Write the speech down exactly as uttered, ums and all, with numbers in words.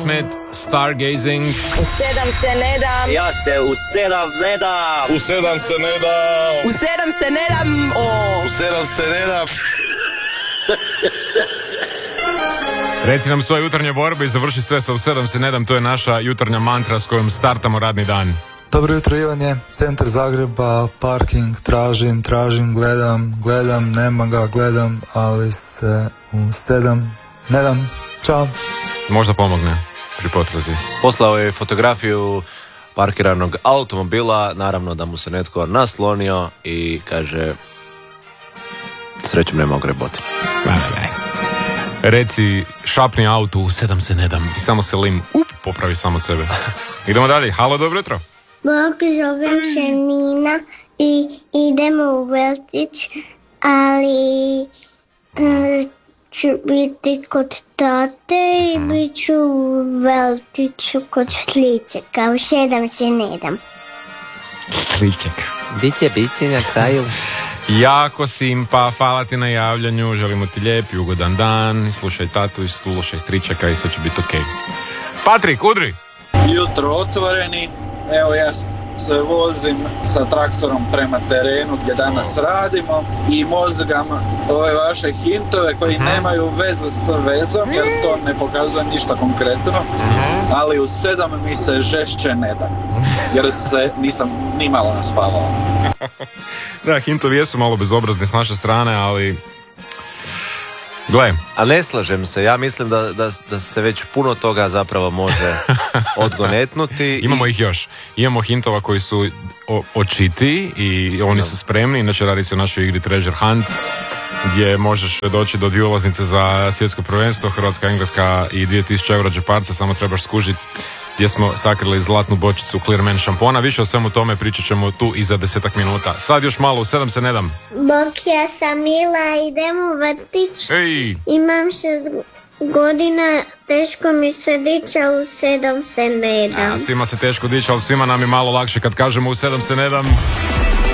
Smith, Stargazing. U sedam se ne dam. Ja se u sedam ne dam. U sedam se ne dam. U sedam se ne dam. O. U sedam se ne dam. Reci nam svoje jutarnje borbe i završi sve sa u sedam se ne dam. To je naša jutarnja mantra s kojom startamo radni dan. Dobro jutro Ivanje, centar Zagreba, parking, tražim, tražim, gledam, gledam, nema ga, gledam, ali se u sedam ne dam. Ćao. Možda pomogne pri potrazi. Poslao je fotografiju parkiranog automobila, naravno da mu se netko naslonio i kaže srećom nema ogreboti. Reci, šapni auto, u sedam se ne dam i samo se lim, up, popravi samo od sebe. Idemo dalje, halo, dobro jutro. Bog, zovem se Nina i idemo u vrtić, ali uh, ću biti kod tate i bit ću u vrtiću kod Šličeka, u sedam se ne dam. Šliček. Di će biti na kraju? Jako simpa, hvala ti na javljanju, želimo ti lijep i ugodan dan, slušaj tatu i slušaj stričaka i sve će biti okej. Patrik, udri! Jutro otvoreni, evo ja se vozim sa traktorom prema terenu gdje danas radimo i mozgam ove vaše hintove koji nemaju veze s vezom jer to ne pokazuje ništa konkretno, ali u sedam mi se žešće ne da jer se nisam ni malo naspavao. Da, hintovi jesu malo bezobrazni s naše strane, ali gle. A ne slažem se, ja mislim da, da, da se već puno toga zapravo može odgonetnuti. Imamo ih još. Imamo hintova koji su o, očiti i oni su spremni. Inače radi se o našoj igri Treasure Hunt gdje možeš doći do dvije ulaznice za svjetsko prvenstvo, Hrvatska, Engleska i dvije tisuće eura džeparca, samo trebaš skužiti gdje smo sakrili zlatnu bočicu Clearman šampona. Više o svemu tome pričat ćemo tu i za desetak minuta. Sad još malo, u sedam se ne dam. Bog, ja sam Mila, idem u vrtić. Ej. Imam šest godina, teško mi se dići, a u sedam se ne dam. Ja, svima se teško dići, ali svima nam je malo lakše kad kažemo u sedam se ne dam.